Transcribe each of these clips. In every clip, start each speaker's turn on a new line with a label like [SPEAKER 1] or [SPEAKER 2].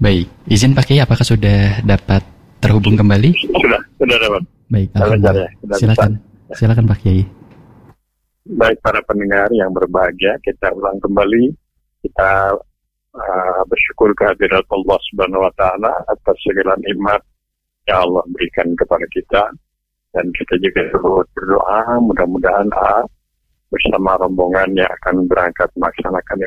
[SPEAKER 1] Baik, izin Pak Kiai, apakah sudah dapat terhubung kembali?
[SPEAKER 2] Sudah dapat.
[SPEAKER 1] Baik, alhamdulillah. Silakan Pak Kiai.
[SPEAKER 2] Baik para pendengar yang berbahagia, kita ulang kembali. Kita bersyukur kehadirat Allah Subhanahu wa Ta'ala atas segala nikmat yang Allah berikan kepada kita, dan kita juga berdoa mudah-mudahan bersama rombongan yang akan berangkat melaksanakan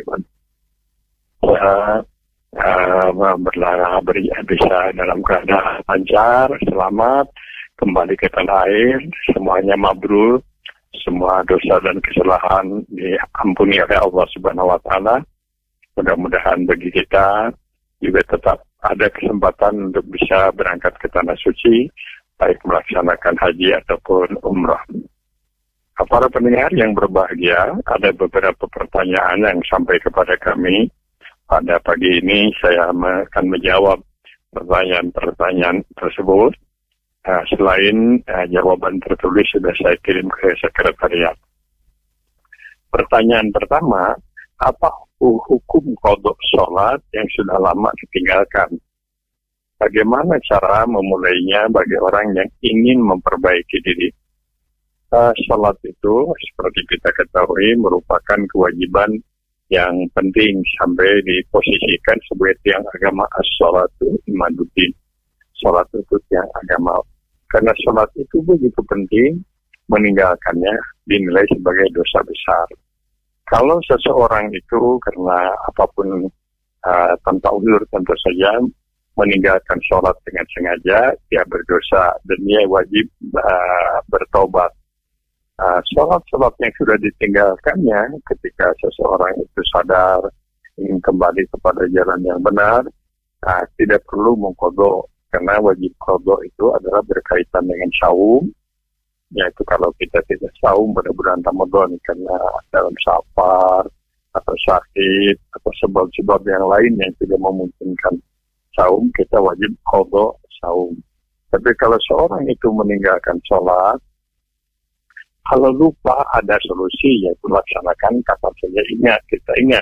[SPEAKER 2] ibadah bisa dalam keadaan lancar, selamat, kembali ke tanah air, semuanya mabrur, semua dosa dan kesalahan diampuni oleh Allah Subhanahu wa Ta'ala. Mudah-mudahan bagi kita juga tetap ada kesempatan untuk bisa berangkat ke tanah suci, baik melaksanakan haji ataupun umrah. Para pendengar yang berbahagia, ada beberapa pertanyaan yang sampai kepada kami. Pada pagi ini saya akan menjawab pertanyaan-pertanyaan tersebut. Selain jawaban tertulis sudah saya kirim ke sekretariat. Pertanyaan pertama, apa hukum qadha sholat yang sudah lama ditinggalkan? Bagaimana cara memulainya bagi orang yang ingin memperbaiki diri? Sholat itu seperti kita ketahui merupakan kewajiban yang penting sampai diposisikan sebagai tiang agama. As-sholatu imaduddin. Sholat itu tiang agama. Karena sholat itu begitu penting, meninggalkannya dinilai sebagai dosa besar. Kalau seseorang itu karena apapun tanpa uzur tentu saja meninggalkan sholat dengan sengaja, dia berdosa dan dia wajib bertobat. Sholat-sholat yang sudah ditinggalkannya ketika seseorang itu sadar ingin kembali kepada jalan yang benar, tidak perlu mengqadha, karena wajib qadha itu adalah berkaitan dengan saum. Yaitu kalau kita tidak saum pada bulan Ramadan karena dalam safar atau sakit atau sebab-sebab yang lain yang tidak memungkinkan saum, kita wajib qadha saum. Tapi kalau seorang itu meninggalkan sholat, kalau lupa ada solusi, yaitu laksanakan kapan saja kita ingat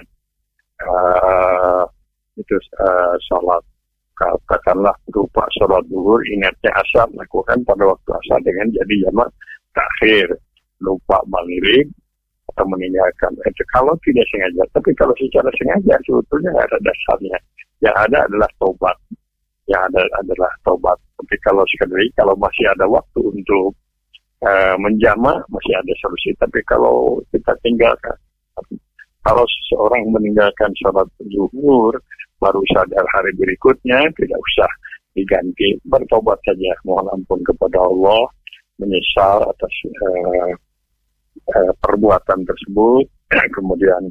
[SPEAKER 2] sholat. Katakanlah berupa sholat zuhur, ingatnya asar, lakukan pada waktu asar dengan jadi jamak takhir. Lupa maghrib atau meninggalkan itu kalau tidak sengaja. Tapi kalau secara sengaja sebetulnya tidak ada dasarnya. Yang ada adalah tobat. Tapi kalau sekali, kalau masih ada waktu untuk menjamak, masih ada solusi. Tapi kalau kita tinggalkan, kalau seseorang meninggalkan sholat zuhur baru sadar hari berikutnya, tidak usah diganti, bertobat saja, mohon ampun kepada Allah, menyesal atas perbuatan tersebut, kemudian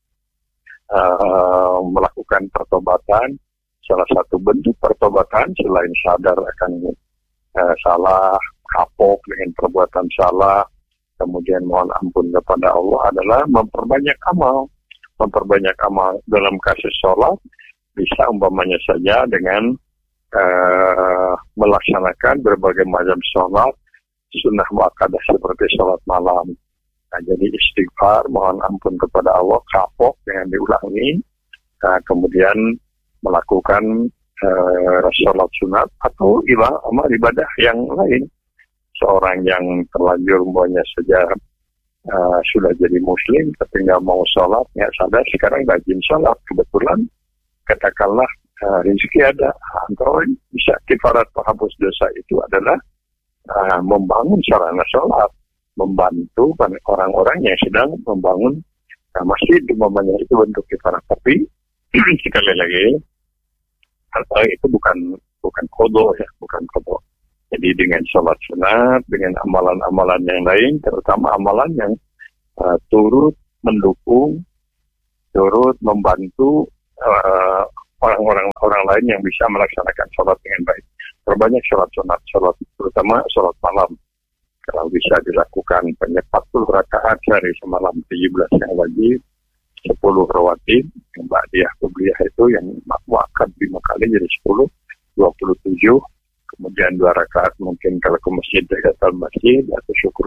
[SPEAKER 2] melakukan pertobatan. Salah satu bentuk pertobatan selain sadar akan salah, kapok dengan perbuatan salah, kemudian mohon ampun kepada Allah adalah memperbanyak amal. Memperbanyak amal dalam kasus sholat bisa umpamanya saja dengan melaksanakan berbagai macam sholat sunnah muakkadah seperti sholat malam. Nah, jadi istighfar, mohon ampun kepada Allah, kapok dengan diulangi, kemudian melakukan sholat sunat atau amal ibadah yang lain. Seorang yang terlanjur umpamanya saja sudah jadi muslim tapi nggak mau sholat, nggak sadar sekarang rajin sholat, kebetulan katakanlah rezeki ada, atau bisa kifarat penghapus dosa itu adalah membangun sarana sholat, membantu orang-orang yang sedang membangun masjid, umpamanya itu bentuk kifarat. Tapi sekali lagi itu bukan qadha ya, bukan qadha. Jadi dengan sholat sunat, dengan amalan-amalan yang lain, terutama amalan yang turut mendukung, turut membantu orang lain yang bisa melaksanakan sholat dengan baik. Perbanyak sholat sunat, terutama sholat malam. Kalau bisa dilakukan banyak 40 rakaat sehari semalam, 17 yang wajib, 10 rawatib, yang ba'diyah kubliyah itu yang muakkad 5 kali jadi 10, 27. Kemudian 2 rakaat mungkin kalau ke masjid dekat masjid atau syukur